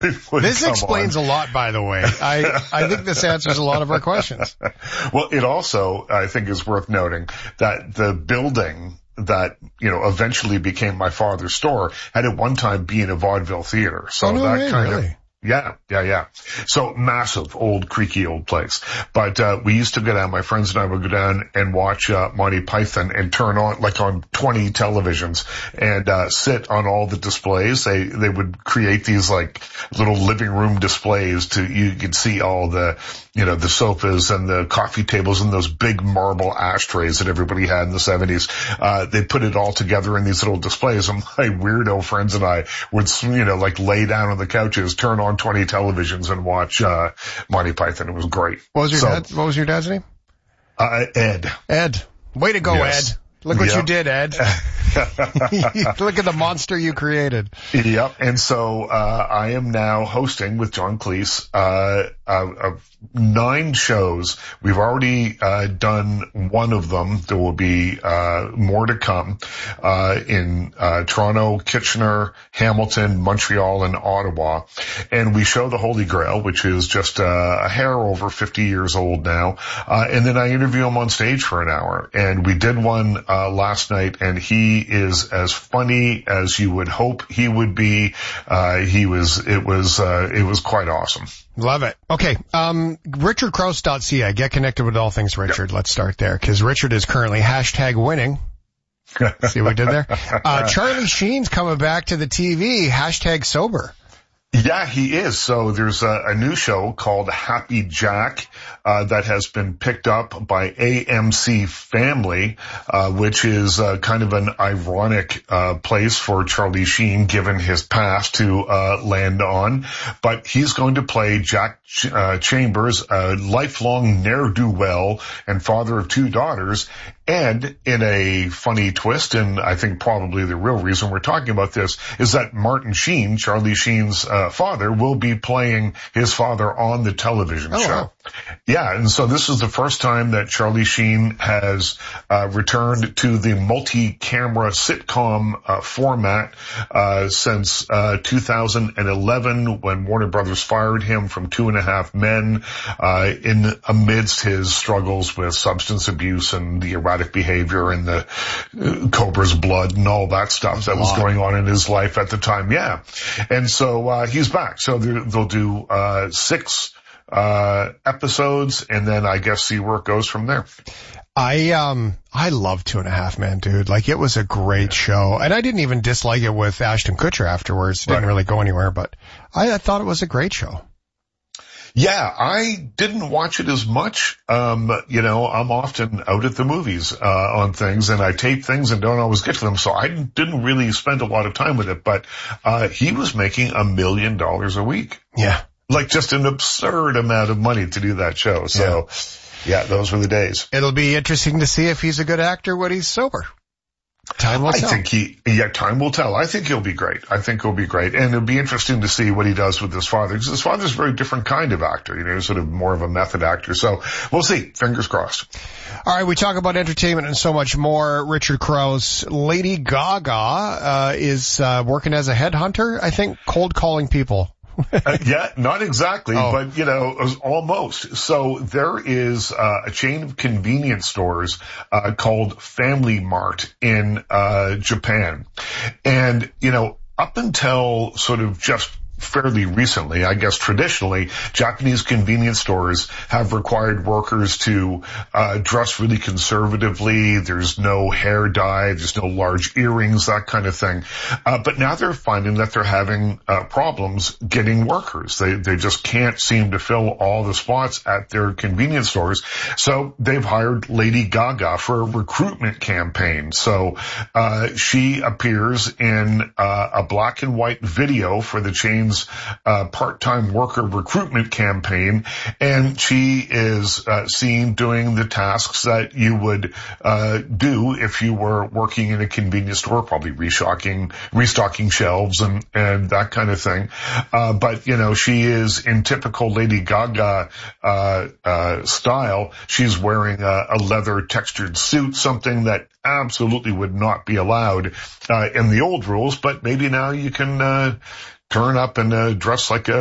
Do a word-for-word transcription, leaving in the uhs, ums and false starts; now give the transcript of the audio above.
This explains on. a lot, by the way. I, I think this answers a lot of our questions. Well, it also, I think, is worth noting that the building that, you know, eventually became my father's store had at one time been a vaudeville theater. So oh, no that way, kind really? of, yeah, yeah, yeah. So massive, old, creaky old place. But, uh, we used to go down, my friends and I would go down and watch, uh, Monty Python and turn on, like on twenty televisions and, uh, sit on all the displays. They, they would create these like little living room displays to, you could see all the, you know, the sofas and the coffee tables and those big marble ashtrays that everybody had in the seventies. Uh, they put it all together in these little displays. And my weirdo friends and I would, you know, like lay down on the couches, turn on twenty televisions and watch, uh, Monty Python. It was great. What was your so, dad, what was your dad's name? Uh, Ed. Ed. Way to go, yes. Ed. Look what yep. you did, Ed. Look at the monster you created. Yep. And so, uh, I am now hosting with John Cleese, uh, uh, uh nine shows. We've already, uh, done one of them. There will be, uh, more to come, uh, in, uh, Toronto, Kitchener, Hamilton, Montreal, and Ottawa. And we show the Holy Grail, which is just, uh, a hair over fifty years old now. Uh, and then I interview him on stage for an hour. And we did one, uh, last night, and he is as funny as you would hope he would be. Uh, he was, it was, uh, it was quite awesome. Love it. Okay. Um, richard crouse dot c a. Get connected with all things Richard. Yep. Let's start there, because Richard is currently hashtag winning. See what we did there? Uh, Charlie Sheen's coming back to the T V, hashtag sober. Yeah, he is. So there's a, a new show called Happy Jack, uh, that has been picked up by A M C Family, uh, which is, uh, kind of an ironic, uh, place for Charlie Sheen, given his past, to, uh, land on. But he's going to play Jack, uh, Chambers, a lifelong ne'er-do-well and father of two daughters. And in a funny twist, and I think probably the real reason we're talking about this, is that Martin Sheen, Charlie Sheen's uh, father, will be playing his father on the television oh, show. Wow. Yeah, and so this is the first time that Charlie Sheen has uh, returned to the multi-camera sitcom uh, format uh, since uh, two thousand eleven, when Warner Brothers fired him from Two and a Half Men, uh, in amidst his struggles with substance abuse and the erratic behavior and the uh, Cobra's blood and all that stuff that was going on in his life at the time. Yeah, and so uh, he's back. So they'll do uh, six uh episodes, and then I guess see where it goes from there. I um I love Two and a Half Men, dude. Like, it was a great yeah. show, and I didn't even dislike it with Ashton Kutcher afterwards. It didn't right. really go anywhere, but I, I thought it was a great show. Yeah, I didn't watch it as much. Um, you know, I'm often out at the movies, uh, on things, and I tape things and don't always get to them. So I didn't really spend a lot of time with it, but, uh, he was making a million dollars a week. Yeah. Like, just an absurd amount of money to do that show. So, yeah, yeah, those were the days. It'll be interesting to see if he's a good actor when he's sober. Time will I tell. think he, yeah, time will tell. I think he'll be great. I think he'll be great. And it'll be interesting to see what he does with his father, because his father's a very different kind of actor, you know, sort of more of a method actor. So we'll see. Fingers crossed. All right. We talk about entertainment and so much more. Richard Crouse. Lady Gaga, uh, is, uh, working as a headhunter, I think, cold calling people. uh, yeah, not exactly, oh. but, you know, almost. So there is uh, a chain of convenience stores uh, called Family Mart in uh, Japan. And, you know, up until sort of just fairly recently, I guess traditionally, Japanese convenience stores have required workers to uh dress really conservatively. There's no hair dye, there's no large earrings, that kind of thing. Uh, but now they're finding that they're having uh problems getting workers. They they just can't seem to fill all the spots at their convenience stores. So they've hired Lady Gaga for a recruitment campaign. So uh she appears in uh a black and white video for the chain's Uh, part-time worker recruitment campaign, and she is uh, seen doing the tasks that you would uh, do if you were working in a convenience store, probably restocking, restocking shelves and and that kind of thing. Uh, but you know, she is in typical Lady Gaga uh, uh, style. She's wearing a, a leather textured suit, something that absolutely would not be allowed uh, in the old rules, but maybe now you can uh turn up and uh, dress like a